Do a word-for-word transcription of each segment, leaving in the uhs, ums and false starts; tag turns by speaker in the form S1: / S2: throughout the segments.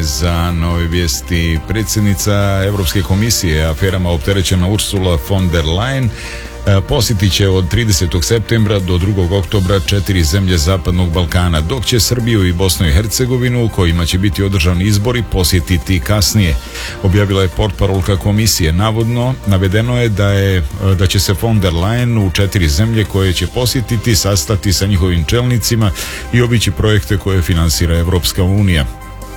S1: za nove vijesti. Predsjednica Europske komisije aferama opterećena Ursula von der Leyen posjetit će od tridesetog septembra do drugog oktobra četiri zemlje Zapadnog Balkana, dok će Srbiju i Bosnu i Hercegovinu, kojima će biti održani izbori, posjetiti kasnije. Objavila je portparolka komisije. Navodno, navedeno je da, je da će se von der Leyen u četiri zemlje koje će posjetiti sastati sa njihovim čelnicima i obići projekte koje finansira Evropska unija.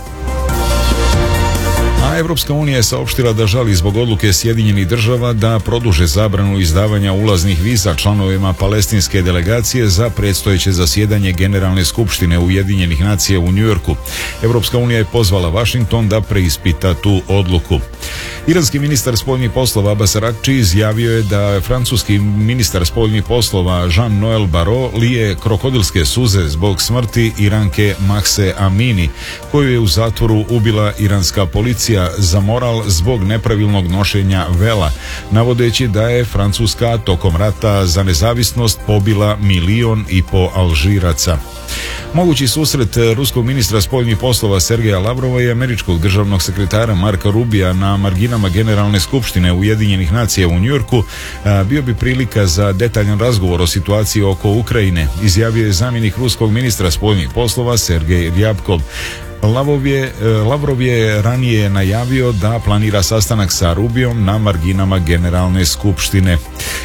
S1: A Evropska unija je saopštila da žali zbog odluke Sjedinjenih država da produže zabranu izdavanja ulaznih viza članovima palestinske delegacije za predstojeće zasjedanje Generalne skupštine Ujedinjenih nacija u Njujorku. Evropska unija je pozvala Washington da preispita tu odluku. Iranski ministar spoljnih poslova Abbas Araghči izjavio je da francuski ministar spoljnih poslova Jean-Noël Barrot lije krokodilske suze zbog smrti Iranke Mahse Amini, koju je u zatvoru ubila iranska policija za moral zbog nepravilnog nošenja vela, navodeći da je Francuska tokom rata za nezavisnost pobila milion i po Alžiraca. Mogući susret ruskog ministra spoljnih poslova Sergeja Lavrova i američkog državnog sekretara Marka Rubija na marginama Generalne skupštine Ujedinjenih nacija u Njujorku bio bi prilika za detaljan razgovor o situaciji oko Ukrajine, izjavio je zamjenik ruskog ministra spoljnih poslova Sergej Ryabkov. Lavrov je, Lavrov je ranije najavio da planira sastanak sa Rubijom na marginama Generalne skupštine.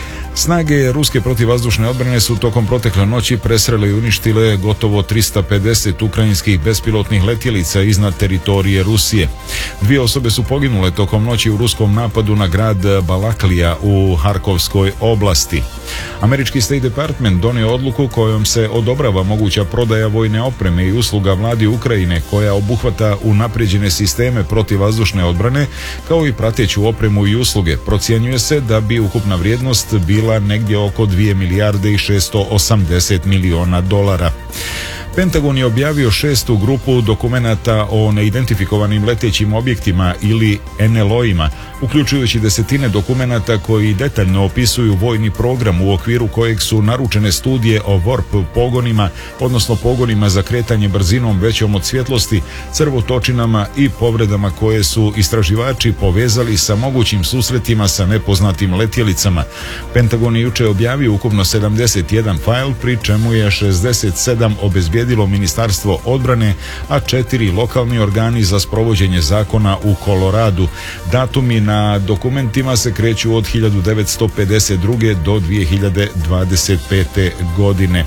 S1: Snage ruske protivvazdušne odbrane su tokom protekle noći presrele i uništile gotovo trista pedeset ukrajinskih bespilotnih letjelica iznad teritorije Rusije. Dvije osobe su poginule tokom noći u ruskom napadu na grad Balaklija u Harkovskoj oblasti. Američki State Department donio odluku kojom se odobrava moguća prodaja vojne opreme i usluga vladi Ukrajine, koja obuhvata unapređene sisteme protivvazdušne odbrane kao i prateću opremu i usluge. Procjenjuje se da bi ukupna vrijednost bila negdje oko dvije milijarde i šesto osamdeset miliona dolara. Pentagon je objavio šestu grupu dokumenata o neidentifikovanim letećim objektima ili en el o-ima, uključujući desetine dokumenata koji detaljno opisuju vojni program u okviru kojeg su naručene studije o warp pogonima, odnosno pogonima za kretanje brzinom većom od svjetlosti, crvotočinama i povredama koje su istraživači povezali sa mogućim susretima sa nepoznatim letjelicama. Pentagon je juče objavio ukupno sedamdeset jedan fajl, pri čemu je šezdeset sedam obezbijedilo Ministarstvo odbrane, a četiri lokalni organi za sprovođenje zakona u Koloradu. Datumi na dokumentima se kreću od hiljadu devetsto pedeset druge do dvije hiljade dvadeset pete godine.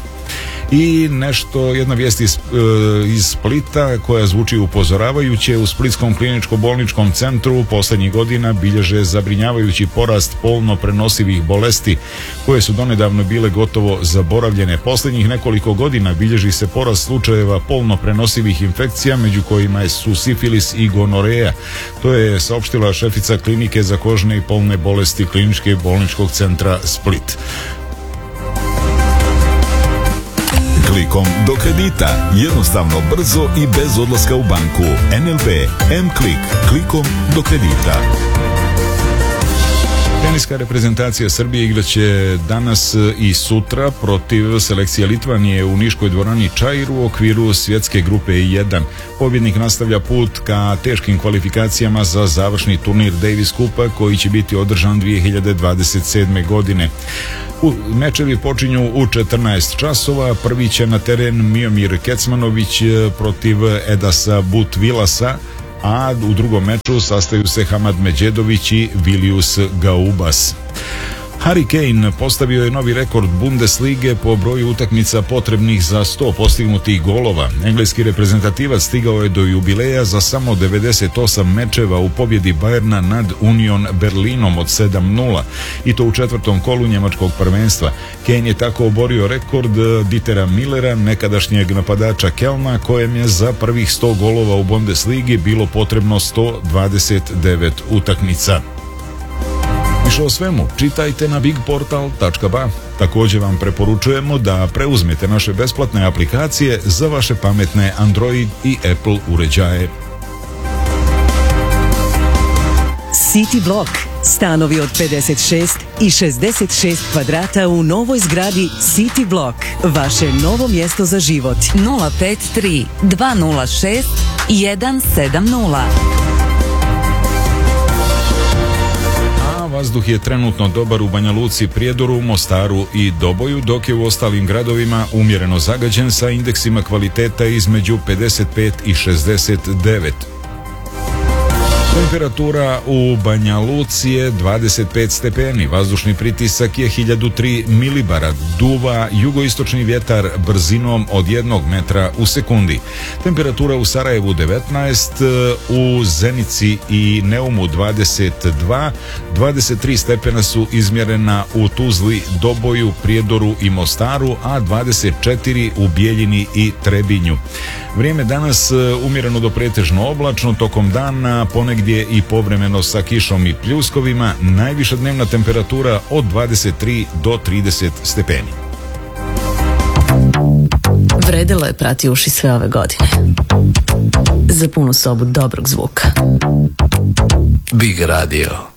S1: I nešto, jedna vijest iz, iz Splita koja zvuči upozoravajuće. U Splitskom kliničko-bolničkom centru poslednjih godina bilježe zabrinjavajući porast polno prenosivih bolesti koje su donedavno bile gotovo zaboravljene. Poslednjih nekoliko godina bilježi se porast slučajeva polno prenosivih infekcija, među kojima su sifilis i gonoreja. To je saopštila šefica klinike za kožne i polne bolesti Kliničkog bolničkog centra Split.
S2: Klikom do kredita, jednostavno, brzo i bez odlaska u banku. en el be M-Klik, klikom do kredita.
S1: Teniska reprezentacija Srbije igraće danas i sutra protiv selekcije Litvanije u niškoj dvorani Čair u okviru svjetske grupe jedan. Pobjednik nastavlja put ka teškim kvalifikacijama za završni turnir Davis Kupa koji će biti održan dvije hiljade dvadeset sedme. godine. U mečevi počinju u četrnaest časova. Prvi će na teren Miomir Kecmanović protiv Edasa Butvilasa, a u drugom meču sastaju se Hamad Međedović i Vilius Gaubas. Harry Kane postavio je novi rekord Bundeslige po broju utakmica potrebnih za sto postignutih golova. Engleski reprezentativac stigao je do jubileja za samo devedeset osam mečeva u pobjedi Bayerna nad Union Berlinom od sedam nula, i to u četvrtom kolu njemačkog prvenstva. Kane je tako oborio rekord Dietera Millera, nekadašnjeg napadača Kelna, kojem je za prvih sto golova u Bundesligi bilo potrebno sto dvadeset devet utakmica. Više o svemu čitajte na big portal tačka ba. Također vam preporučujemo da preuzmete naše besplatne aplikacije za vaše pametne Android i Apple uređaje.
S3: City Block. Stanovi od pedeset šest i šezdeset šest kvadrata u novoj zgradi City Block. Vaše novo mjesto za život.
S4: nula pet tri dva nula šest
S3: jedan sedam nula.
S1: Vazduh je trenutno dobar u Banja Luci, Prijedoru, Mostaru i Doboju, dok je u ostalim gradovima umjereno zagađen sa indeksima kvaliteta između pedeset pet i šezdeset devet. Temperatura u Banja Luci je dvadeset pet stepeni, vazdušni pritisak je hiljadu tri milibara, duva jugoistočni vjetar brzinom od jednog metra u sekundi. Temperatura u Sarajevu devetnaest, u Zenici i Neumu dvadeset dva, dvadeset tri stepena su izmjerena u Tuzli, Doboju, Prijedoru i Mostaru, a dvadeset četiri u Bijeljini i Trebinju. Vrijeme danas umjereno do pretežno oblačno, tokom dana ponegdje i povremeno sa kišom i pljuskovima, najviša dnevna temperatura od dvadeset tri do trideset stepeni.
S4: Vredelo je prati uši sve ove godine. Za punu sobu dobrog zvuka.
S5: Big Radio.